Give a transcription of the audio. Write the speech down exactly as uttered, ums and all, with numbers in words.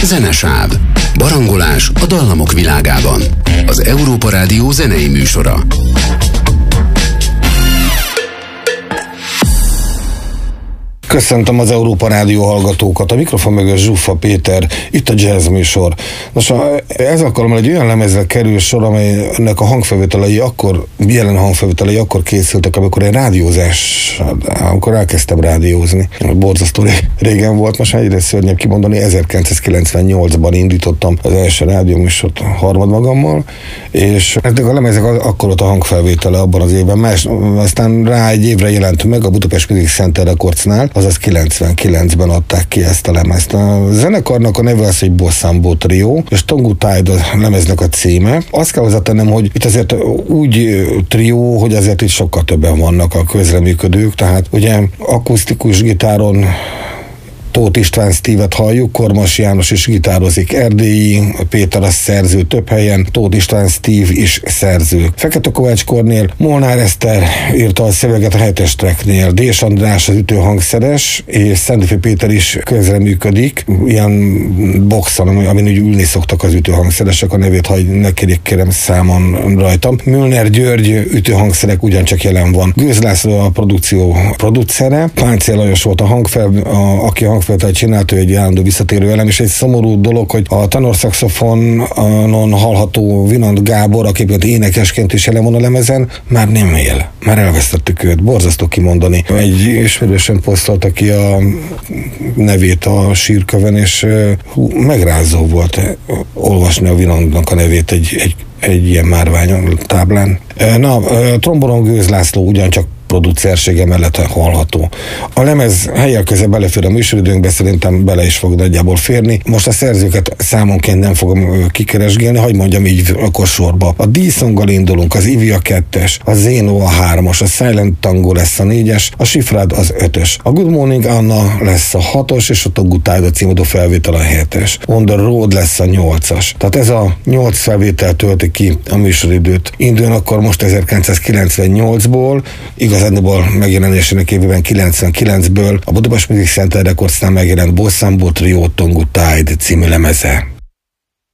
Zenesáv. Barangolás a dallamok világában. Az Európa Rádió zenei műsora. Köszöntöm az Európa Rádió hallgatókat, a mikrofon mögött Zsuffa Péter, itt a jazz műsor. Nos, ez alkalommal egy olyan lemezre kerül sor, amelynek a hangfelvételei akkor, jelen hangfelvételei akkor készültek, amikor egy rádiózás, amikor elkezdtem rádiózni. Borzasztó régen volt, most egyre szörnyebb kimondani, ezerkilencszázkilencvennyolcban indítottam az első rádióműsort harmadmagammal, és ennek a lemezek akkor volt a hangfelvétele abban az évben, más, aztán rá egy évre jelent meg a Budapest Music Center Recordsnál, azaz kilencvenkilencben adták ki ezt a lemezt. A zenekarnak a neve az, hogy Bosszambó Trio, és Tongu Tide a lemeznek a címe. Azt kell hozzátennem, hogy itt azért úgy trió, hogy azért itt sokkal többen vannak a közreműködők, tehát ugye akusztikus gitáron Tóth István Steve-et halljuk, Kormos János is gitározik, erdélyi Péter a szerző több helyen, Tóth István Steve is szerző. Fekete Kovács Kornél, Molnár Eszter írta a szöveget a hetes tracknél, Dés András az ütőhangszeres, és Szentfi Péter is közreműködik, ilyen boxon, amin úgy ülni szoktak az ütőhangszeresek, a nevét hagy, ne kérjék kérem számon rajtam. Mülner György ütőhangszerek ugyancsak jelen van. Gőz László a produkció producere, Páncél Lajos volt a hangfel, a, aki a hangfelvételt csinált, ő egy állandó visszatérő elem, és egy szomorú dolog, hogy a tenorszaxofonon hallható Vinant Gábor, aki énekesként is jelen van a lemezen, már nem él. Már elvesztettük őt, borzasztó kimondani. Egy ismerősen posztolta ki a nevét a sírköven, és hú, megrázó volt olvasni a Vinantnak a nevét egy, egy, egy ilyen márványon táblán. Na, trombonon Gőz László ugyancsak producersége mellett hallható. A lemez helyek köze belefér a műsoridőnkbe, szerintem bele is fog nagyjából férni. Most a szerzőket számonként nem fogom kikeresgélni, hogy mondjam így akkor sorba. A D-Songgal indulunk, az Ivy a kettes, a Zeno a hármas, a Silent Tango lesz a négyes, a Sifrád az ötös, a Good Morning Anna lesz a hatos, és a Tongu Tide címadó felvétel a hetes. On the Road lesz a nyolcas. Tehát ez a nyolc felvétel tölti ki a műsoridőt. Induljon akkor most ezerkilencszázkilencvennyolcból, igazából megjelenésének évében kilencvenkilencből a Budapest Music Center Recordsnál megjelent Bosszambó Trio Tongu Tide című lemeze.